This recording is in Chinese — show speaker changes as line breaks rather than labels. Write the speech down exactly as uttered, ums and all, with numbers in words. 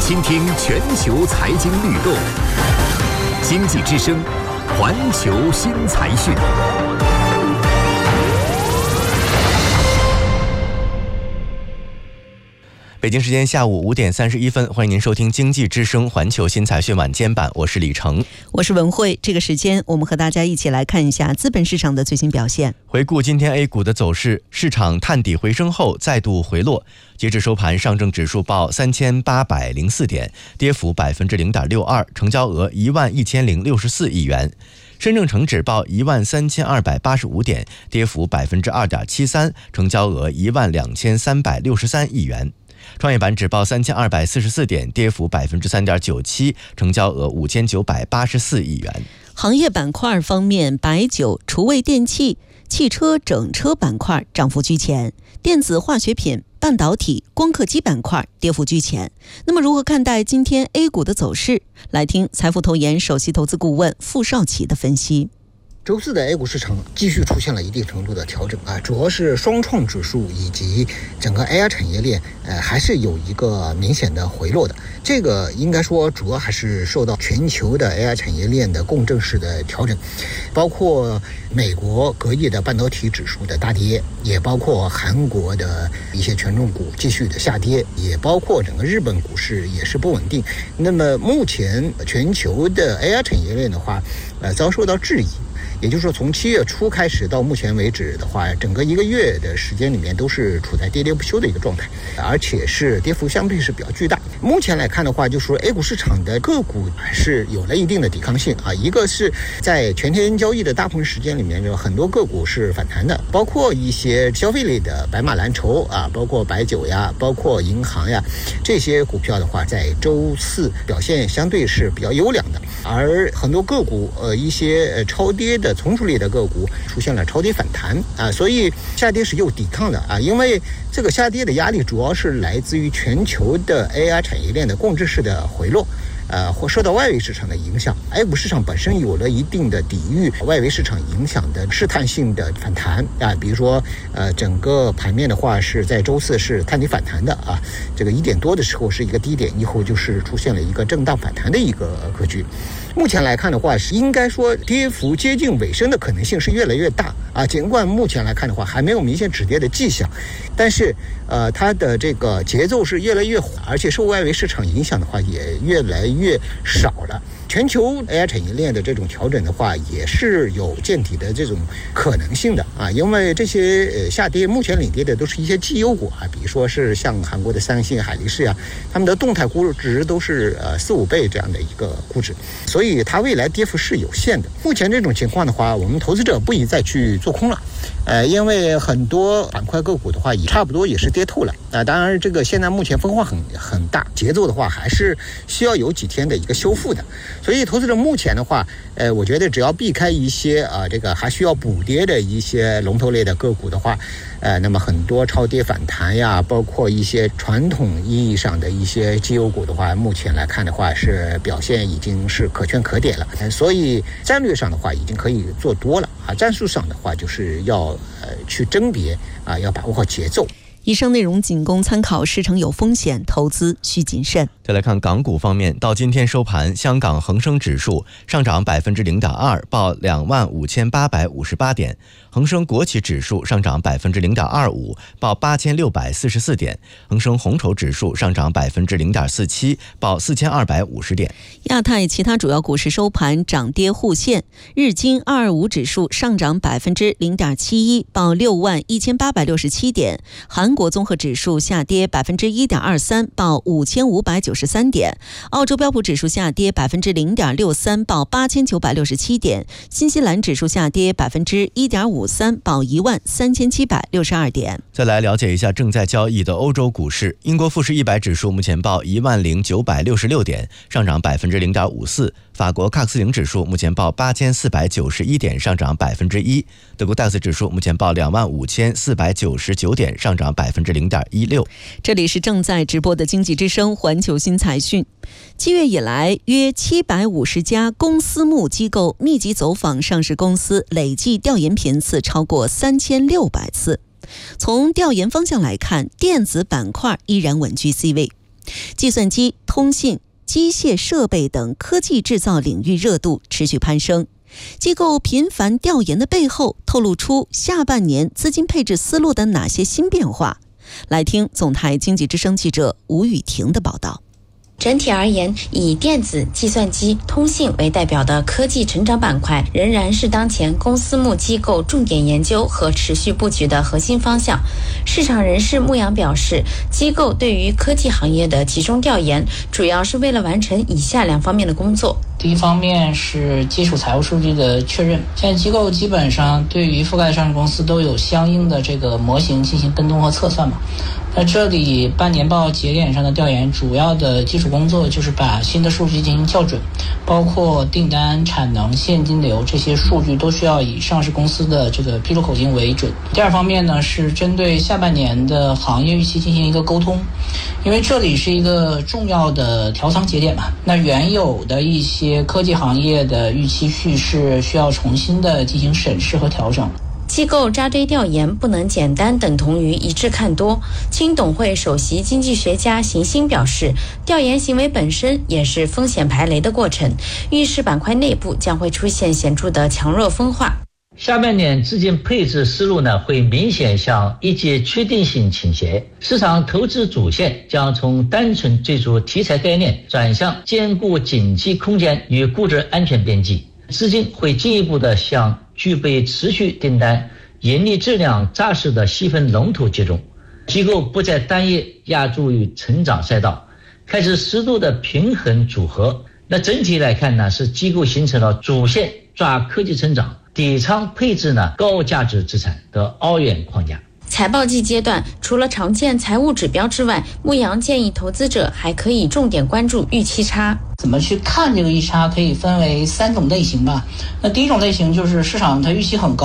倾听全球财经律动，经济之声，环球新财讯。北京时间下午五点三十一分，欢迎您收听经济之声环球新财讯晚间版，我是李成，
我是文慧。这个时间我们和大家一起来看一下资本市场的最新表现。
回顾今天 A 股的走势，市场探底回升后再度回落，截至收盘，上证指数报三千八百零四点，跌幅百分之零点六二，成交额一万一千零六十四亿元。深证成指报一万三千二百八十五点，跌幅百分之二点七三，成交额一万两千三百六十三亿元。创业板指报三千二百四十四点，跌幅百分之三点九七，成交额五千九百八十四亿元。
行业板块方面，白酒、厨卫电器、汽车整车板块涨幅居前，电子化学品、半导体、光刻机板块跌幅居前。那么如何看待今天 A 股的走势？来听财富投研首席投资顾问傅少奇的分析。
周四的 A 股市场继续出现了一定程度的调整啊，主要是双创指数以及整个 A I 产业链，呃，还是有一个明显的回落的。这个应该说主要还是受到全球的 A I 产业链的共振式的调整，包括美国隔夜的半导体指数的大跌，也包括韩国的一些权重股继续的下跌，也包括整个日本股市也是不稳定。那么目前全球的 A I 产业链的话，呃，遭受到质疑。也就是说，从七月初开始到目前为止的话，整个一个月的时间里面都是处在跌跌不休的一个状态，而且是跌幅相对是比较巨大。目前来看的话，就是说 A 股市场的个股还是有了一定的抵抗性啊。一个是在全天交易的大部分时间里面，有很多个股是反弹的，包括一些消费类的白马蓝筹啊，包括白酒呀，包括银行呀，这些股票的话，在周四表现相对是比较优良的。而很多个股，呃，一些呃超跌的从属类的个股出现了超跌反弹啊，所以下跌是有抵抗的啊，因为这个下跌的压力主要是来自于全球的 A I 产业链的共振式的回落。呃，或受到外围市场的影响 ，A 股市场本身有了一定的抵御外围市场影响的试探性的反弹啊，比如说，呃，整个盘面的话是在周四是探底反弹的啊，这个一点多的时候是一个低点，以后就是出现了一个震荡反弹的一个格局。目前来看的话，是应该说跌幅接近尾声的可能性是越来越大啊，尽管目前来看的话还没有明显止跌的迹象，但是呃，它的这个节奏是越来越缓，而且受外围市场影响的话也越来越越少了。全球 A I 产业链的这种调整的话，也是有见底的这种可能性的啊，因为这些呃下跌目前领跌的都是一些绩优股啊，比如说是像韩国的三星、海力士呀，他们的动态估值都是呃四五倍这样的一个估值，所以它未来跌幅是有限的。目前这种情况的话，我们投资者不宜再去做空了。呃，因为很多板块个股的话，也差不多也是跌透了啊、呃。当然，这个现在目前分化很很大，节奏的话还是需要有几天的一个修复的。所以，投资者目前的话，呃，我觉得只要避开一些啊、呃，这个还需要补跌的一些龙头类的个股的话，呃，那么很多超跌反弹呀，包括一些传统意义上的一些绩优股的话，目前来看的话是表现已经是可圈可点了。呃、所以战略上的话，已经可以做多了啊。战术上的话，就是要呃去甄别啊，要把握好节奏。
以上内容仅供参考，市场有风险，投资需谨慎。
再来看港股方面，到今天收盘，香港恒生指数上涨百分之零点二，报两万五千八百五十八点；恒生国企指数上涨百分之零点二五，报八千六百四十四点；恒生红筹指数上涨百分之零点四七，报四千二百五十点。
亚太其他主要股市收盘涨跌互现，日经二二五指数上涨百分之零点七一，报六万一千八百六十七点；韩国综合指数下跌百分之一点二三，报五千五百九十三点；澳洲标普指数下跌百分之零点六三，报八千九百六十七点；新西兰指数下跌百分之一点五三，报一万三千七百六十二点。
再来了解一下正在交易的欧洲股市，英国富时一百指数目前报一万零九百六十六点，上涨百分之零点五四；法国喀斯林指数目前报八千四百九十一点，上涨百分之一；德国 D A X 指数目前报两万五千四百九十九点，上涨百分之零点一六。
这里是正在直播的经济之声环球新财讯。七月以来，约七百五十家公私募机构密集走访上市公司，累计调研频次超过三千六百次。从调研方向来看，电子板块依然稳居 C 位。 计算机、通信、机械设备等科技制造领域热度持续攀升。机构频繁调研的背后，透露出下半年资金配置思路的哪些新变化？来听总台经济之声记者吴雨婷的报道。
整体而言，以电子、计算机、通信为代表的科技成长板块仍然是当前公私募机构重点研究和持续布局的核心方向。市场人士牧羊表示，机构对于科技行业的集中调研，主要是为了完成以下两方面的工作。
第一方面是基础财务数据的确认，现在机构基本上对于覆盖上市公司都有相应的这个模型进行跟踪和测算嘛。那这里半年报节点上的调研主要的基础工作就是把新的数据进行校准，包括订单、产能、现金流这些数据都需要以上市公司的这个披露口径为准。第二方面呢，是针对下半年的行业预期进行一个沟通，因为这里是一个重要的调仓节点嘛。那原有的一些科技行业的预期叙事需要重新的进行审视和调整。
机构扎堆调研不能简单等同于一致看多。青董会首席经济学家邢鑫表示，调研行为本身也是风险排雷的过程，预示板块内部将会出现显著的强弱分化。
下半年资金配置思路呢，会明显向一级确定性倾斜，市场投资主线将从单纯追逐题材概念转向兼顾景气空间与估值安全边际，资金会进一步的向具备持续订单、盈利质量扎实的细分龙头集中，机构不再单一压注于成长赛道，开始适度的平衡组合。那整体来看呢，是机构形成了主线抓科技成长，底仓配置呢高价值资产的二元框架。
财报季阶段，除了常见财务指标之外，牧羊建议投资者还可以重点关注预期差。
怎么去看这个预期差，可以分为三种类型吧。那第一种类型就是市场它预期很高，